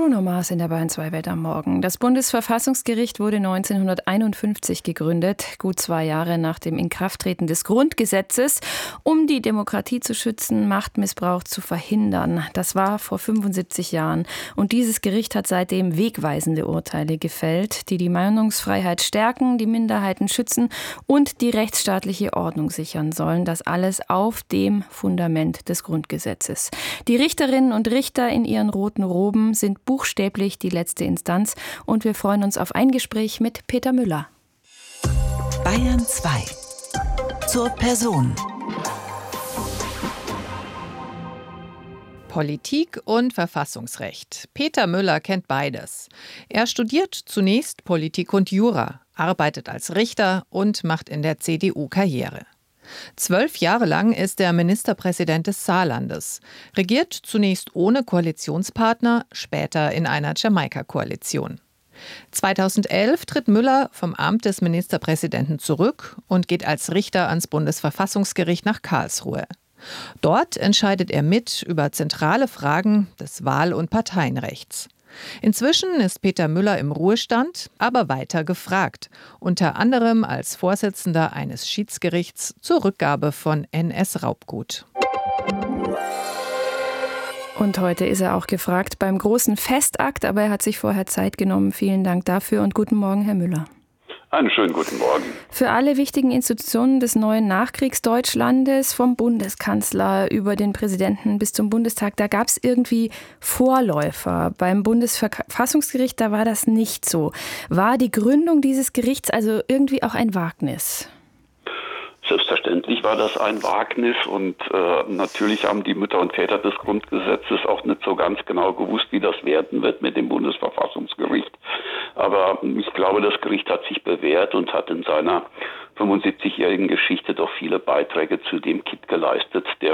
Bruno Mars in der Bayern 2 Welt am Morgen. Das Bundesverfassungsgericht wurde 1951 gegründet, gut 2 Jahre nach dem Inkrafttreten des Grundgesetzes, um die Demokratie zu schützen, Machtmissbrauch zu verhindern. Das war vor 75 Jahren. Und dieses Gericht hat seitdem wegweisende Urteile gefällt, die die Meinungsfreiheit stärken, die Minderheiten schützen und die rechtsstaatliche Ordnung sichern sollen. Das alles auf dem Fundament des Grundgesetzes. Die Richterinnen und Richter in ihren roten Roben sind buchstäblich die letzte Instanz und wir freuen uns auf ein Gespräch mit Peter Müller. Bayern 2. Zur Person. Politik und Verfassungsrecht. Peter Müller kennt beides. Er studiert zunächst Politik und Jura, arbeitet als Richter und macht in der CDU Karriere. 12 Jahre lang ist er Ministerpräsident des Saarlandes, regiert zunächst ohne Koalitionspartner, später in einer Jamaika-Koalition. 2011 tritt Müller vom Amt des Ministerpräsidenten zurück und geht als Richter ans Bundesverfassungsgericht nach Karlsruhe. Dort entscheidet er mit über zentrale Fragen des Wahl- und Parteienrechts. Inzwischen ist Peter Müller im Ruhestand, aber weiter gefragt, unter anderem als Vorsitzender eines Schiedsgerichts zur Rückgabe von NS-Raubgut. Und heute ist er auch gefragt beim großen Festakt, aber er hat sich vorher Zeit genommen. Vielen Dank dafür und guten Morgen, Herr Müller. Einen schönen guten Morgen. Für alle wichtigen Institutionen des neuen Nachkriegsdeutschlandes, vom Bundeskanzler über den Präsidenten bis zum Bundestag, da gab es irgendwie Vorläufer. Beim Bundesverfassungsgericht, da war das nicht so. War die Gründung dieses Gerichts also irgendwie auch ein Wagnis? Selbstverständlich war das ein Wagnis und natürlich haben die Mütter und Väter des Grundgesetzes auch nicht so ganz genau gewusst, wie das werden wird mit dem Bundesverfassungsgericht. Aber ich glaube, das Gericht hat sich bewährt und hat in seiner 75-jährigen Geschichte doch viele Beiträge zu dem Kitt geleistet, der